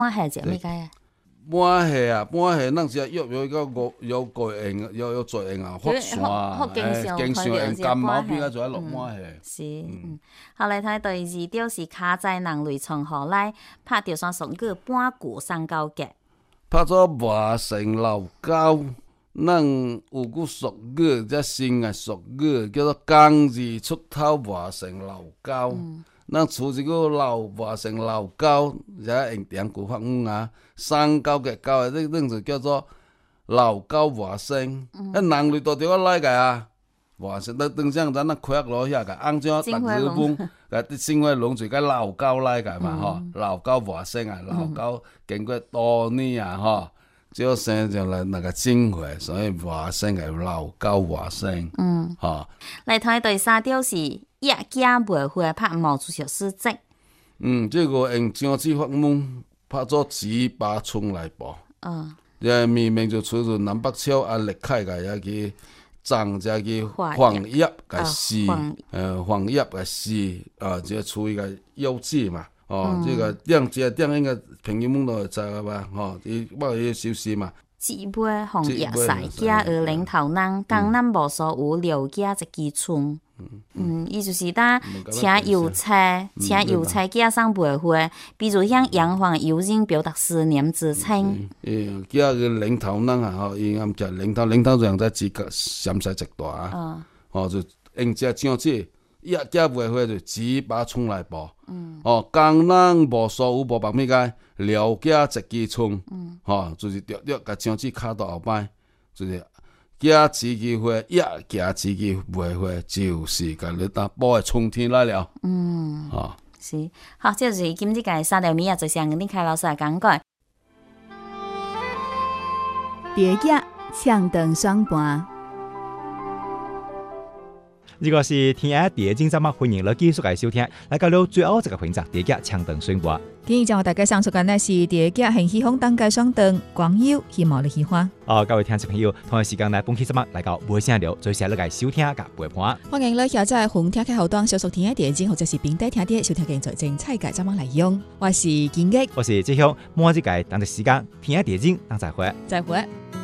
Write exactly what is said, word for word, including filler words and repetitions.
满下就咩解啊？ 满下啊，满下，咱只约约个五有个用，有有做用啊，发线啊， 诶， 经常用感冒变啊，就要落满下。 是，嗯，好来睇第二条是卡在人类从何来拍着双双个半过三高嘅。 拍做外省老高，咱有句俗语，只新嘅俗语叫做“工字出头外省老高”。咱出一个老外省老高，才用点句法语啊，三高嘅高嘅，呢呢就叫做老高外省。啊，人类都着我来个啊，外省等等像咱那快乐遐个，按照逐日本，个啲生活拢就甲老高来个嘛吼，老高外省啊，老高经过多年啊吼。少生就来那个精华，所以外省嘅老高外省，嗯，哈。 嚟睇第三條是一家袂會拍毛主席事蹟。 嗯，這個用政治法文拍做紙把衝來報。嗯。誒，明明就出自南北朝啊，歷凱個遐個張遮個黃葉個詩，誒黃葉個詩啊，即係出一個幼稚嘛。哦，這個點這點應該朋友們都會知個吧？吼，伊我伊小詩嘛。 姊妹紅葉曬家而領頭人，江南無所有留家一支村。嗯，伊就是呾請郵差，請郵差寄上陪會，比如向洋房友人表達思念之情。 誒，寄個領頭人啊，吼，伊啱只領頭，領頭就用在指甲陝西一大啊，吼就用只將這。一家袂會就紙把衝來報，嗯、哦，江南無所有無白物個了解一支村，嗯、哦，就是着着甲將紙卡到後擺，就是寄支機會，一寄支機袂會，就是甲你打報嘅春天來了，嗯，哦， 是，好，這就是今日個三條米啊，就像你凱老師來講過， 蝶仔唱燈雙盤。 呢個是天下第一節目，歡迎你繼續嚟收聽。嚟到了最後一個環節，第一搶燈宣佈。 今日將為大家上述嘅呢是第一係希望當街上燈廣友，希望你喜歡。 哦，各位聽眾朋友，同一時間嚟本期節目嚟到微聲聊，最先嚟收聽及陪伴。 歡迎你下載紅聽嘅後端，小屬天下第一節或者是並帶聽啲收聽嘅最精彩嘅節目內容。我是建益， 我是志雄，每一個當隻時間天下第一節，當再會。 再會。